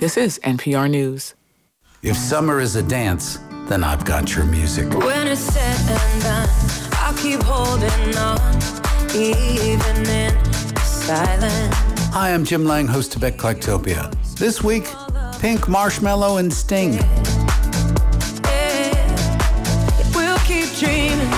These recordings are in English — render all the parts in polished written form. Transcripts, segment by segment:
This is NPR News. If summer is a dance, then I've got your music. When it's said and done, I'll keep holding on, even in silence. Hi, I'm Jim Lang, host of Eclectopia. This week, Pink, Marshmello, and Sting. We'll keep dreaming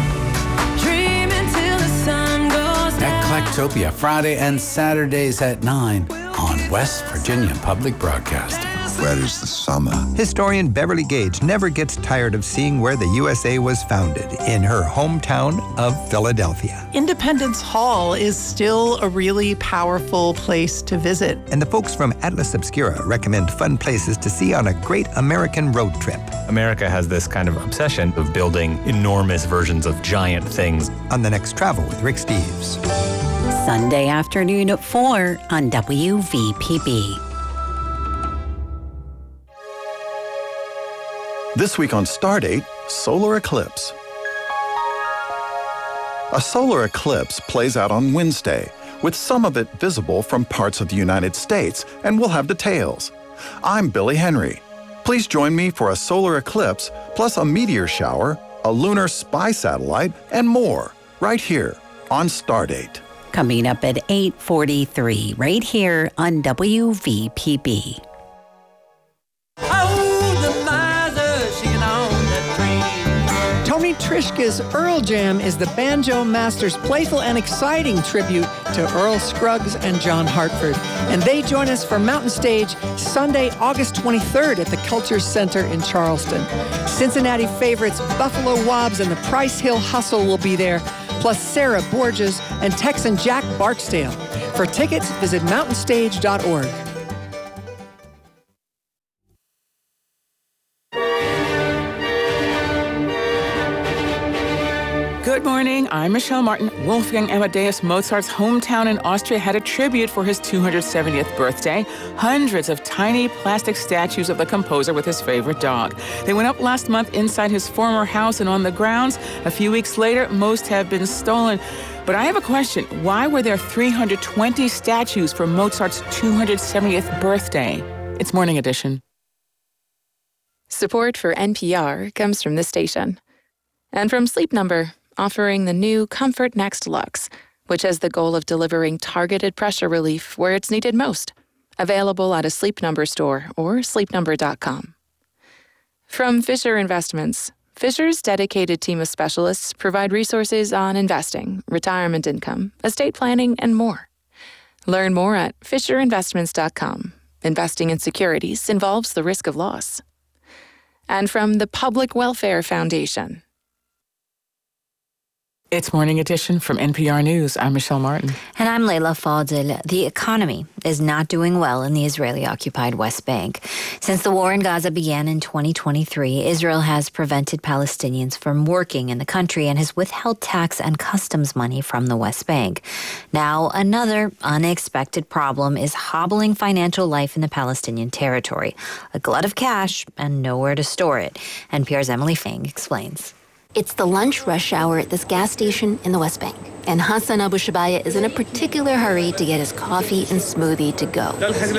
till the sun goes down. Eclectopia, Friday and Saturdays at 9 on West Virginia Public Broadcasting. Where is the summer? Historian Beverly Gage never gets tired of seeing where the USA was founded, in her hometown of Philadelphia. Independence Hall is still a really powerful place to visit. And the folks from Atlas Obscura recommend fun places to see on a great American road trip. America has this kind of obsession of building enormous versions of giant things. On the next Travel with Rick Steves. Sunday afternoon at 4 on WVPB. This week on Stardate, solar eclipse. A solar eclipse plays out on Wednesday, with some of it visible from parts of the United States, and we'll have details. I'm Billy Henry. Please join me for a solar eclipse, plus a meteor shower, a lunar spy satellite, and more, right here on Stardate. Coming up at 8:43, right here on WVPB. Tony Trishka's Earl Jam is the banjo master's playful and exciting tribute to Earl Scruggs and John Hartford. And they join us for Mountain Stage Sunday, August 23rd at the Culture Center in Charleston. Cincinnati favorites Buffalo Wobbs and the Price Hill Hustle will be there, plus Sarah Borges and Texan Jack Barksdale. For tickets, visit mountainstage.org. Good morning, I'm Michelle Martin. Wolfgang Amadeus Mozart's hometown in Austria had a tribute for his 270th birthday. Hundreds of tiny plastic statues of the composer with his favorite dog. They went up last month inside his former house and on the grounds. A few weeks later, most have been stolen. But I have a question. Why were there 320 statues for Mozart's 270th birthday? It's Morning Edition. Support for NPR comes from this station. And from Sleep Number, offering the new Comfort Next Luxe, which has the goal of delivering targeted pressure relief where it's needed most. Available at a Sleep Number store or sleepnumber.com. From Fisher Investments, Fisher's dedicated team of specialists provide resources on investing, retirement income, estate planning, and more. Learn more at fisherinvestments.com. Investing in securities involves the risk of loss. And from the Public Welfare Foundation. It's Morning Edition from NPR News. I'm Michelle Martin. And I'm Leila Fadel. The economy is not doing well in the Israeli-occupied West Bank. Since the war in Gaza began in 2023, Israel has prevented Palestinians from working in the country and has withheld tax and customs money from the West Bank. Now, another unexpected problem is hobbling financial life in the Palestinian territory. A glut of cash and nowhere to store it. NPR's Emily Fang explains. It's the lunch rush hour at this gas station in the West Bank, and Hassan Abu Shabaya is in a particular hurry to get his coffee and smoothie to go.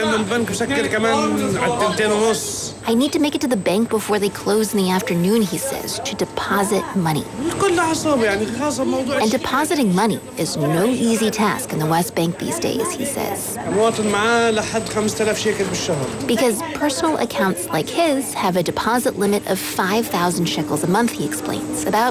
I need to make it to the bank before they close in the afternoon, he says, to deposit money. And depositing money is no easy task in the West Bank these days, he says. Because personal accounts like his have a deposit limit of 5,000 shekels a month, he explains, about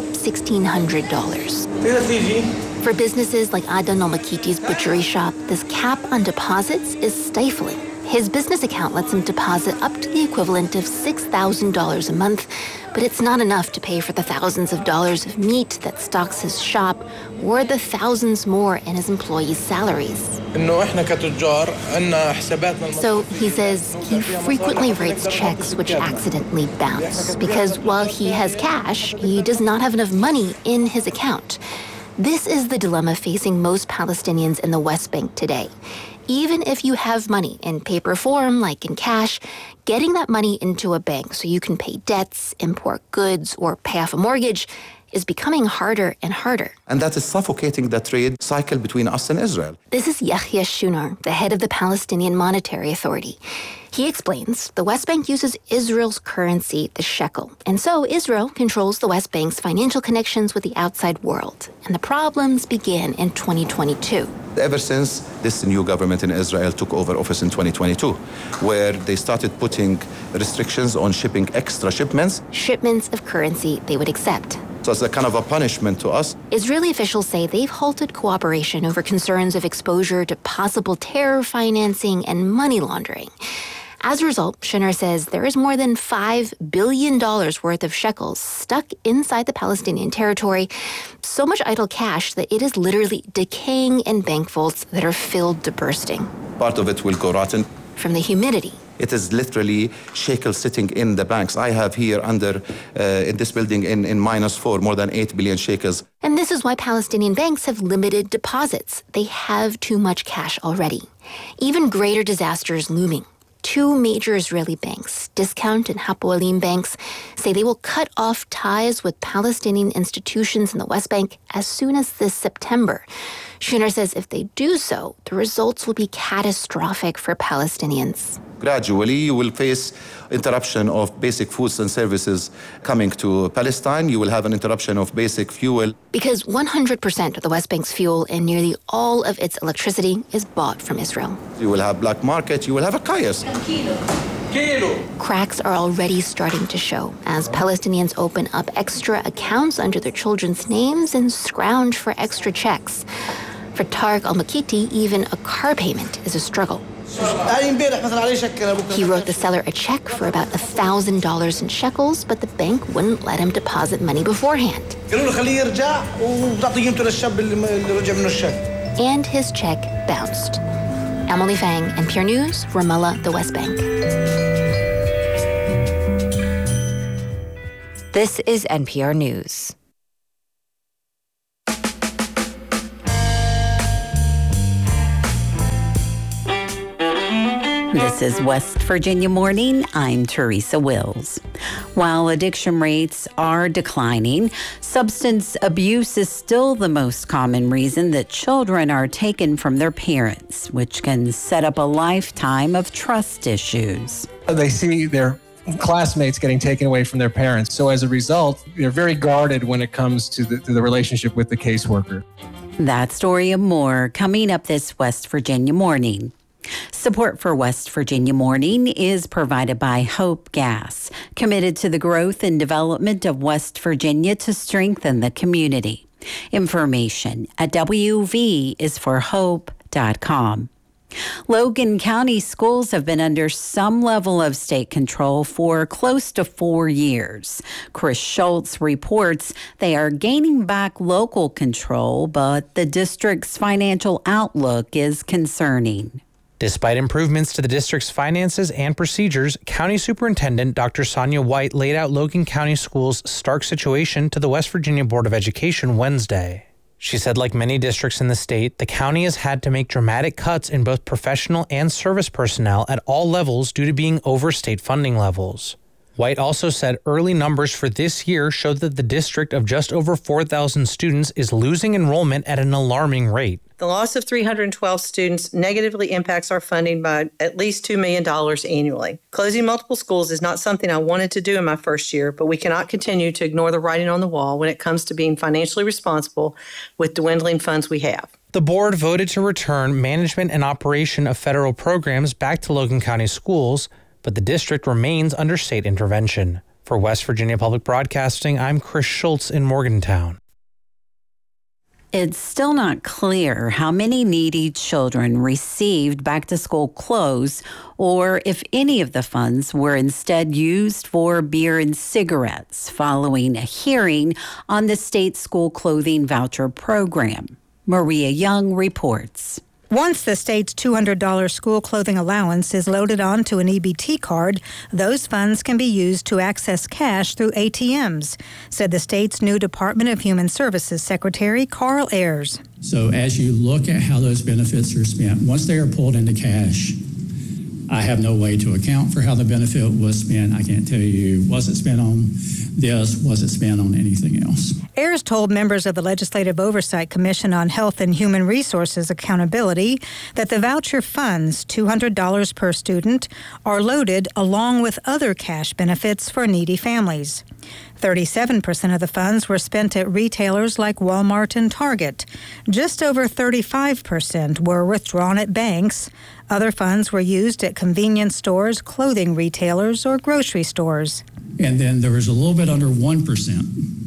$1,600. For businesses like Adon Al-Makiti's butchery shop, this cap on deposits is stifling. His business account lets him deposit up to the equivalent of $6,000 a month, but it's not enough to pay for the thousands of dollars of meat that stocks his shop or the thousands more in his employees' salaries. So he says he frequently writes checks which accidentally bounce because while he has cash, he does not have enough money in his account. This is the dilemma facing most Palestinians in the West Bank today. Even if you have money in paper form, like in cash, getting that money into a bank so you can pay debts, import goods, or pay off a mortgage is becoming harder and harder. And that is suffocating the trade cycle between us and Israel. This is Yahya Shunar, the head of the Palestinian Monetary Authority. He explains the West Bank uses Israel's currency, the shekel. And so Israel controls the West Bank's financial connections with the outside world. And the problems began in 2022. Ever since this new government in Israel took over office in 2022, where they started putting restrictions on shipping extra shipments. Shipments of currency they would accept. So it's a kind of a punishment to us. Israeli officials say they've halted cooperation over concerns of exposure to possible terror financing and money laundering. As a result, Shunar says there is more than $5 billion worth of shekels stuck inside the Palestinian territory, so much idle cash that it is literally decaying in bank vaults that are filled to bursting. Part of it will go rotten. From the humidity. It is literally shekels sitting in the banks. I have here under, in this building in -4, more than 8 billion shekels. And this is why Palestinian banks have limited deposits. They have too much cash already. Even greater disasters looming. Two major Israeli banks, Discount and Hapoalim banks, say they will cut off ties with Palestinian institutions in the West Bank as soon as this September. Shunar says if they do so, the results will be catastrophic for Palestinians. Gradually, you will face interruption of basic foods and services coming to Palestine. You will have an interruption of basic fuel. Because 100% of the West Bank's fuel and nearly all of its electricity is bought from Israel. You will have black market. You will have a chaos. Cracks are already starting to show as Palestinians open up extra accounts under their children's names and scrounge for extra checks. For Tariq Al-Makiti, even a car payment is a struggle. He wrote the seller a check for about $1,000 in shekels, but the bank wouldn't let him deposit money beforehand. And his check bounced. Emily Fang, NPR News, Ramallah, the West Bank. This is NPR News. This is West Virginia Morning. I'm Teresa Wills. While addiction rates are declining, substance abuse is still the most common reason that children are taken from their parents, which can set up a lifetime of trust issues. They see their classmates getting taken away from their parents. So as a result, they're very guarded when it comes to the relationship with the caseworker. That story and more coming up this West Virginia Morning. Support for West Virginia Morning is provided by Hope Gas, committed to the growth and development of West Virginia to strengthen the community. Information at wvisforhope.com. Logan County schools have been under some level of state control for close to 4 years. Chris Schultz reports they are gaining back local control, but the district's financial outlook is concerning. Despite improvements to the district's finances and procedures, County Superintendent Dr. Sonia White laid out Logan County Schools' stark situation to the West Virginia Board of Education Wednesday. She said, like many districts in the state, the county has had to make dramatic cuts in both professional and service personnel at all levels due to being over state funding levels. White also said early numbers for this year showed that the district of just over 4,000 students is losing enrollment at an alarming rate. The loss of 312 students negatively impacts our funding by at least $2 million annually. Closing multiple schools is not something I wanted to do in my first year, but we cannot continue to ignore the writing on the wall when it comes to being financially responsible with dwindling funds we have. The board voted to return management and operation of federal programs back to Logan County Schools, but the district remains under state intervention. For West Virginia Public Broadcasting, I'm Chris Schultz in Morgantown. It's still not clear how many needy children received back-to-school clothes or if any of the funds were instead used for beer and cigarettes following a hearing on the state school clothing voucher program. Maria Young reports. Once the state's $200 school clothing allowance is loaded onto an EBT card, those funds can be used to access cash through ATMs, said the state's new Department of Human Services Secretary Carl Ayers. So as you look at how those benefits are spent, once they are pulled into cash, I have no way to account for how the benefit was spent. I can't tell you, was it spent on this? Was it spent on anything else? Ayers told members of the Legislative Oversight Commission on Health and Human Resources Accountability that the voucher funds, $200 per student, are loaded along with other cash benefits for needy families. 37% of the funds were spent at retailers like Walmart and Target. Just over 35% were withdrawn at banks. Other funds were used at convenience stores, clothing retailers, or grocery stores. And then there was a little bit under 1%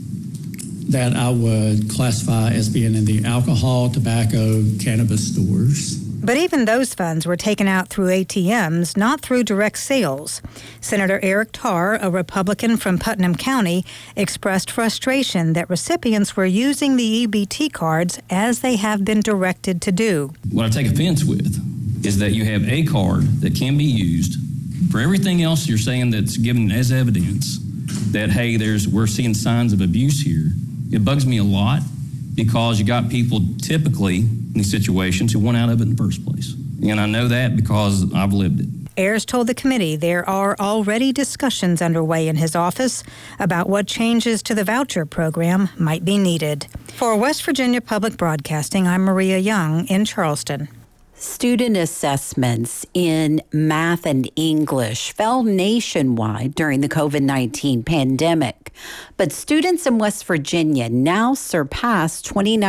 that I would classify as being in the alcohol, tobacco, cannabis stores. But even those funds were taken out through ATMs, not through direct sales. Senator Eric Tarr, a Republican from Putnam County, expressed frustration that recipients were using the EBT cards as they have been directed to do. What I take offense with is that you have a card that can be used for everything else you're saying that's given as evidence that, hey, we're seeing signs of abuse here. It bugs me a lot because you got people typically in these situations who want out of it in the first place. And I know that because I've lived it. Ayers told the committee there are already discussions underway in his office about what changes to the voucher program might be needed. For West Virginia Public Broadcasting, I'm Maria Young in Charleston. Student assessments in math and English fell nationwide during the COVID-19 pandemic. But students in West Virginia now surpass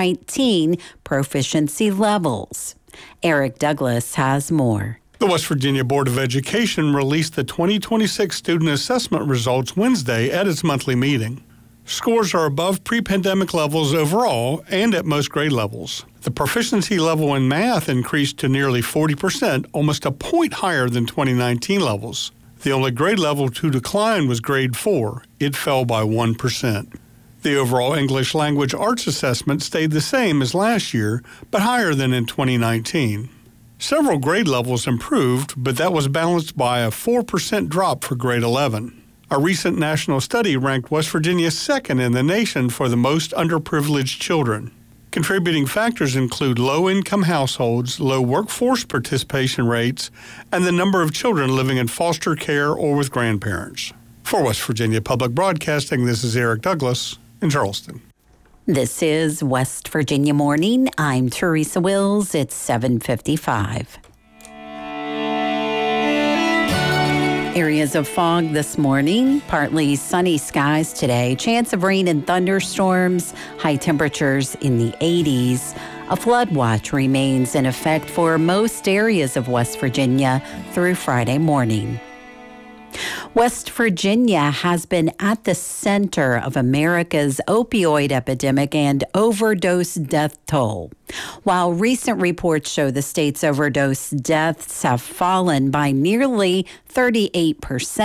2019 proficiency levels. Eric Douglas has more. The West Virginia Board of Education released the 2026 student assessment results Wednesday at its monthly meeting. Scores are above pre-pandemic levels overall and at most grade levels. The proficiency level in math increased to nearly 40%, almost a point higher than 2019 levels. The only grade level to decline was grade 4. It fell by 1%. The overall English language arts assessment stayed the same as last year, but higher than in 2019. Several grade levels improved, but that was balanced by a 4% drop for grade 11. A recent national study ranked West Virginia second in the nation for the most underprivileged children. Contributing factors include low-income households, low workforce participation rates, and the number of children living in foster care or with grandparents. For West Virginia Public Broadcasting, this is Eric Douglas in Charleston. This is West Virginia Morning. I'm Teresa Wills. It's 7:55. Areas of fog this morning, partly sunny skies today, chance of rain and thunderstorms, high temperatures in the 80s. A flood watch remains in effect for most areas of West Virginia through Friday morning. West Virginia has been at the center of America's opioid epidemic and overdose death toll. While recent reports show the state's overdose deaths have fallen by nearly 38%,